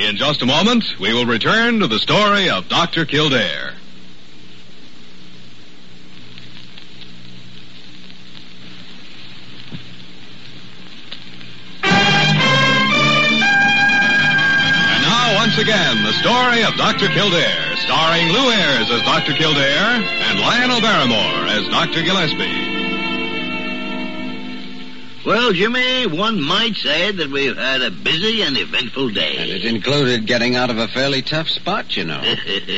In just a moment, we will return to the story of Dr. Kildare. And now, once again, the story of Dr. Kildare, starring Lou Ayres as Dr. Kildare and Lionel Barrymore as Dr. Gillespie. Well, Jimmy, one might say that we've had a busy and eventful day. And it included getting out of a fairly tough spot, you know.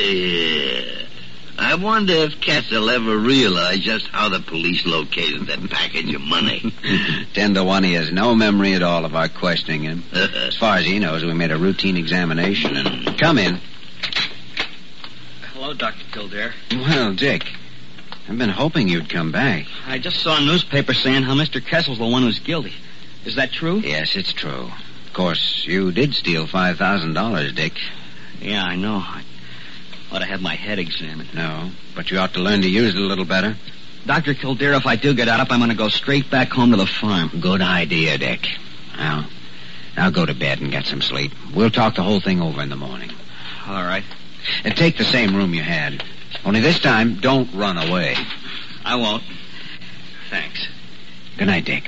I wonder if Kessel ever realized just how the police located that package of money. 10 to 1, he has no memory at all of our questioning him. As far as he knows, we made a routine examination and... Come in. Hello, Dr. Kildare. Well, Dick, I've been hoping you'd come back. I just saw a newspaper saying how Mr. Kessel's the one who's guilty. Is that true? Yes, it's true. Of course, you did steal $5,000, Dick. Yeah, I know. I ought to have my head examined. No, but you ought to learn to use it a little better. Dr. Kildare, if I do get out, I'm going to go straight back home to the farm. Good idea, Dick. Now go to bed and get some sleep. We'll talk the whole thing over in the morning. All right. And take the same room you had. Only this time, don't run away. I won't. Thanks. Good night, Dick.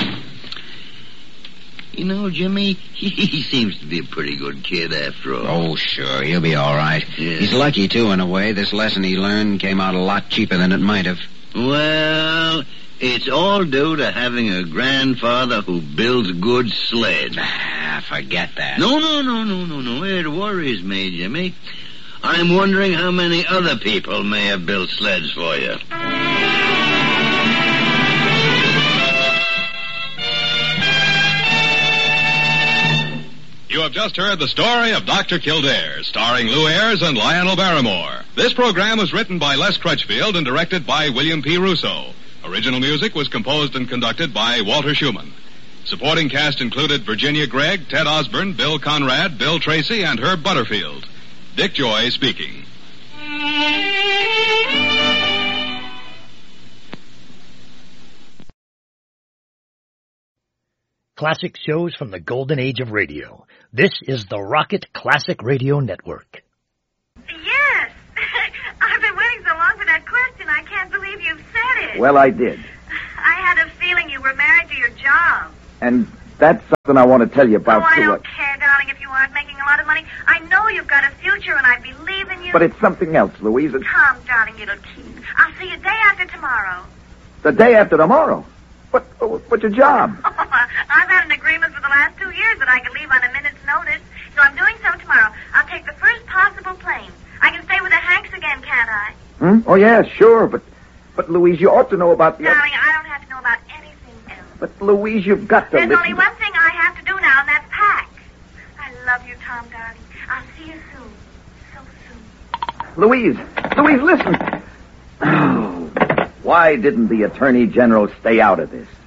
You know, Jimmy, he seems to be a pretty good kid after all. Oh, sure, he'll be all right. Yeah. He's lucky, too, in a way. This lesson he learned came out a lot cheaper than it might have. Well, it's all due to having a grandfather who builds good sleds. Forget that. No. It worries me, Jimmy. I'm wondering how many other people may have built sleds for you. You have just heard the story of Dr. Kildare, starring Lou Ayres and Lionel Barrymore. This program was written by Les Crutchfield and directed by William P. Russo. Original music was composed and conducted by Walter Schumann. Supporting cast included Virginia Gregg, Ted Osborne, Bill Conrad, Bill Tracy, and Herb Butterfield. Dick Joy speaking. Classic shows from the golden age of radio. This is the Rocket Classic Radio Network. Yes. I've been waiting so long for that question, I can't believe you've said it. Well, I did. I had a feeling you were married to your job. And that's something I want to tell you about, Oh, I too. don't care, darling, if you aren't making a lot of money. I know you've got a future, and I believe in you. But it's something else, Louise. It's Tom, darling, it'll keep. I'll see you day after tomorrow. the day after tomorrow. What's your job? I've had an agreement for the last 2 years that I can leave on a minute's notice, so I'm doing so tomorrow. I'll take the first possible plane. I can stay with the Hanks again, can't I? Oh, yeah, sure, but Louise, you ought to know about the... Darling, I don't have to know about anything else. But, Louise, you've got to There's listen... only one thing I have to do now, and that's pack. I love you, Tom, darling. I'll see you soon. So soon. Louise, listen. Oh, why didn't the Attorney General stay out of this?